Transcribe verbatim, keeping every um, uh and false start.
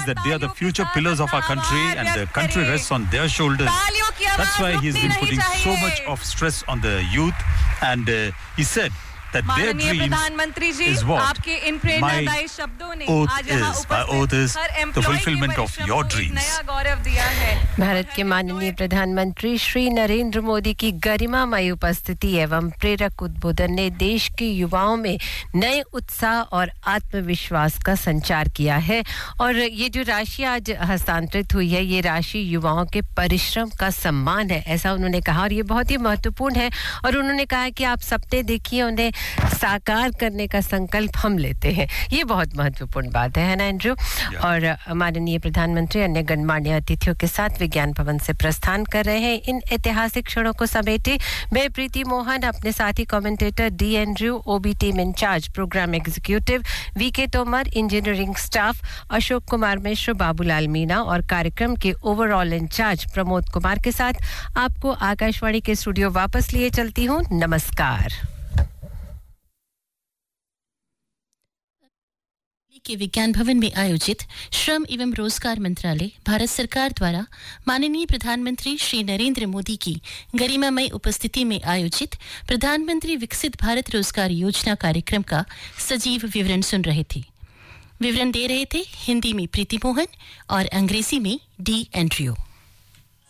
says that they are the future pillars of our country and the country rests on their shoulders. That's why he's been putting so much of stress on the youth, and uh, he said that their dreams is what my oath is. My oath is the fulfillment of your dreams. Bharat के माननीय प्रधानमंत्री श्री नरेंद्र मोदी की गरिमामय उपस्थिति एवं प्रेरक उद्बोधन ने देश के युवाओं में नए उत्साह और आत्मविश्वास का संचार किया है और ये जो राशि आज हस्तांतरित हुई है ये राशि युवाओं के परिश्रम का सम्मान है ऐसा उन्होंने कहा और ये बहुत ही महत्वपूर्ण है और उन्होंने कहा कि आप सपने देखिए उन्हें साकार करने का संकल्प हम लेते हैं ये बहुत महत्वपूर्ण बात है है ना एंड्रू और माननीय प्रधानमंत्री अन्य गणमान्य अतिथियों के साथ विज्ञान भवन से प्रस्थान कर रहे हैं इन ऐतिहासिक क्षणों को समेटे मैं प्रीति मोहन अपने साथी कमेंटेटर डी एंड्रू ओबी team incharge programme executive VK Tomar engineering staff Ashok Kumar Mishra Babulal Meena और कार्यक्रम के ओवरऑल इंचार्ज प्रमोद कुमार के साथ आपको आकाशवाणी के स्टूडियो वापस लिए चलती हूं नमस्कार के विज्ञान भवन में आयोजित श्रम एवं रोजगार मंत्रालय भारत सरकार द्वारा माननीय प्रधानमंत्री श्री नरेंद्र मोदी की गरिमामय उपस्थिति में आयोजित प्रधानमंत्री विकसित भारत रोजगार योजना कार्यक्रम का सजीव विवरण सुन रहे थे विवरण दे रहे थे हिंदी में प्रीति मोहन और अंग्रेजी में डी एंड्रयू